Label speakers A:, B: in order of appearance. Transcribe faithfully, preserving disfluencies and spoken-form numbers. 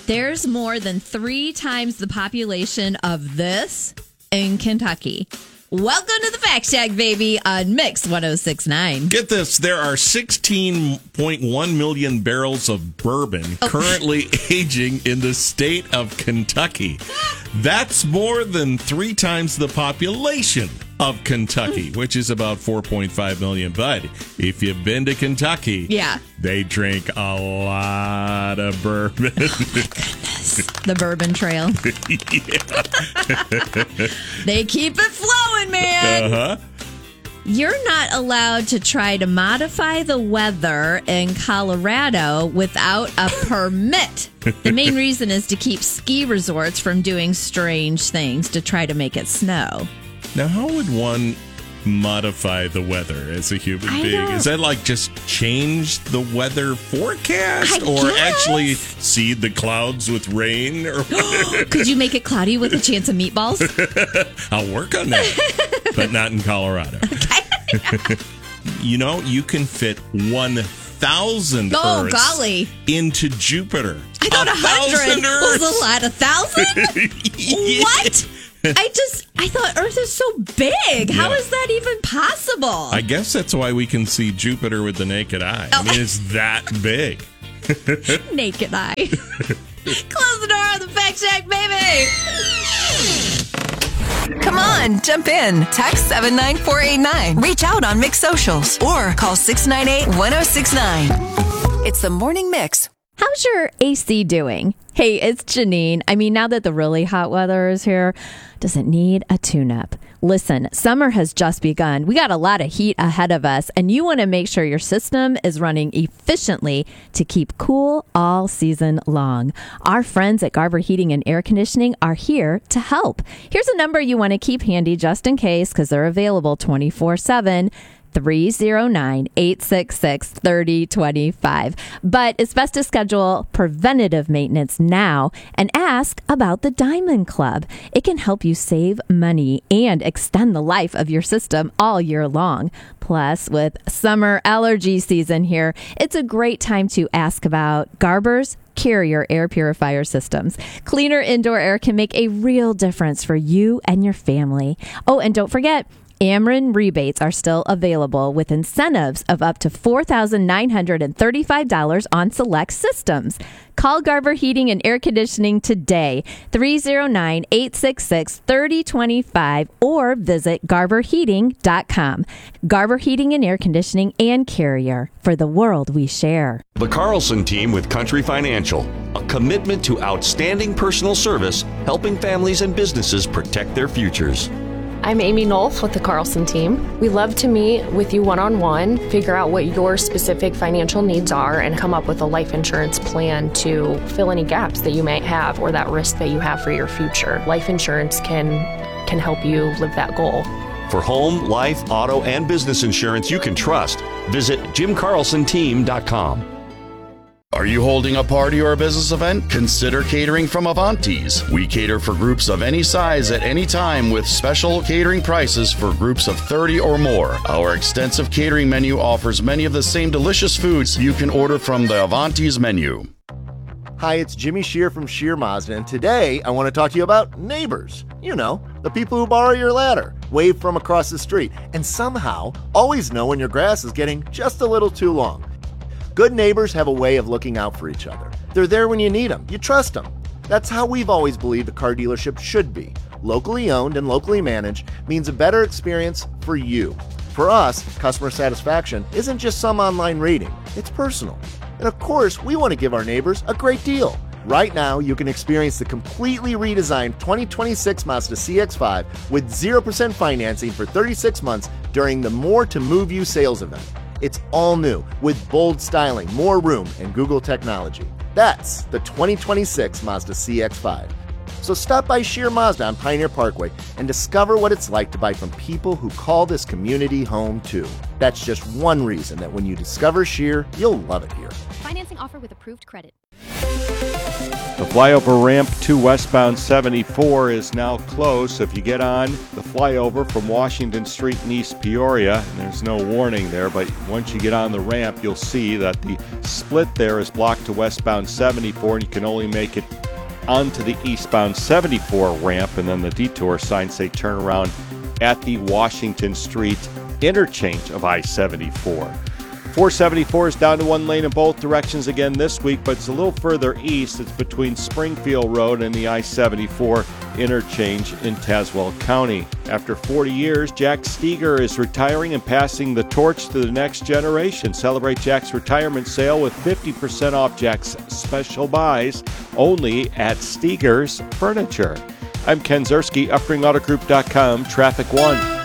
A: There's more than three times the population of this in Kentucky. Welcome to the Fact Shack, baby, on Mix one oh six point nine.
B: Get this. There are sixteen point one million barrels of bourbon oh. currently aging in the state of Kentucky. That's more than three times the population of Kentucky, which is about four point five million. But if you've been to Kentucky,
A: yeah,
B: they drink a lot of bourbon.
A: Oh, my goodness. The Bourbon Trail. They keep it flowing, man.
B: Uh-huh.
A: You're not allowed to try to modify the weather in Colorado without a permit. The main reason is to keep ski resorts from doing strange things to try to make it snow.
B: Now, how would one modify the weather as a human
A: I
B: being?
A: don't...
B: Is that like just change the weather forecast,
A: I
B: or
A: guess.
B: actually seed the clouds with rain? Or
A: could you make it cloudy with a chance of meatballs?
B: I'll work on that, but not in Colorado.
A: Okay.
B: You know, you can fit one thousand
A: oh,
B: Earths
A: golly.
B: into Jupiter.
A: I thought a hundred was a lot. A thousand?
B: Yeah.
A: What? I just, I thought Earth is so big. How
B: Yeah.
A: is that even possible?
B: I guess that's why we can see Jupiter with the naked eye. I mean, it's that big.
A: Naked eye. Close the door on the Fact Shack, baby.
C: Come on, jump in. Text seven nine four eight nine. Reach out on Mix Socials or call six nine eight, one oh six nine. It's the Morning Mix.
A: How's your A C doing? Hey, it's Janine. I mean, now that the really hot weather is here, does it need a tune-up? Listen, summer has just begun. We got a lot of heat ahead of us, and you want to make sure your system is running efficiently to keep cool all season long. Our friends at Garber Heating and Air Conditioning are here to help. Here's a number you want to keep handy just in case, because they're available twenty-four seven. three oh nine, eight six six, three oh two five. But it's best to schedule preventative maintenance now and ask about the Diamond Club. It can help you save money and extend the life of your system all year long. Plus, with summer allergy season here, it's a great time to ask about Garber's Carrier air purifier systems. Cleaner indoor air can make a real difference for you and your family. Oh, and don't forget, Ameren rebates are still available with incentives of up to four thousand nine hundred thirty-five dollars on select systems. Call Garber Heating and Air Conditioning today, three oh nine, eight six six, three oh two five, or visit garber heating dot com. Garber Heating and Air Conditioning and Carrier, for the world we share.
D: The Carlson Team with Country Financial, a commitment to outstanding personal service, helping families and businesses protect their futures.
E: I'm Amy Nolf with the Carlson Team. We love to meet with you one-on-one, figure out what your specific financial needs are, and come up with a life insurance plan to fill any gaps that you might have or that risk that you have for your future. Life insurance can can help you live that goal.
D: For home, life, auto, and business insurance you can trust, visit jim carlson team dot com.
F: Are you holding a party or a business event? Consider catering from Avanti's. We cater for groups of any size at any time with special catering prices for groups of thirty or more. Our extensive catering menu offers many of the same delicious foods you can order from the Avanti's menu.
G: Hi, it's Jimmy Shear from Shear Mazda, and today I want to talk to you about neighbors. You know, the people who borrow your ladder, wave from across the street, and somehow always know when your grass is getting just a little too long. Good neighbors have a way of looking out for each other. They're there when you need them. You trust them. That's how we've always believed a car dealership should be. Locally owned and locally managed means a better experience for you. For us, customer satisfaction isn't just some online rating. It's personal. And of course, we want to give our neighbors a great deal. Right now, you can experience the completely redesigned twenty twenty-six Mazda C X five with zero percent financing for thirty-six months during the More to Move You sales event. It's all new with bold styling, more room, and Google technology. That's the twenty twenty-six Mazda C X five. So stop by Shear Mazda on Pioneer Parkway and discover what it's like to buy from people who call this community home too. That's just one reason that when you discover Shear, you'll love it here.
H: Financing offer with approved credit. The flyover ramp to westbound seventy-four is now closed. So if you get on the flyover from Washington Street in East Peoria, and there's no warning there, but once you get on the ramp, you'll see that the split there is blocked to westbound seventy-four, and you can only make it onto the eastbound seventy-four ramp, and then the detour signs say turn around at the Washington Street interchange of I seventy-four. four seventy-four is down to one lane in both directions again this week, but it's a little further east. It's between Springfield Road and the I seventy-four interchange in Tazewell County. After forty years, Jack Steger is retiring and passing the torch to the next generation. Celebrate Jack's retirement sale with fifty percent off Jack's special buys only at Steger's Furniture. I'm Ken Zerski, Uppering Auto Group dot com, Traffic One.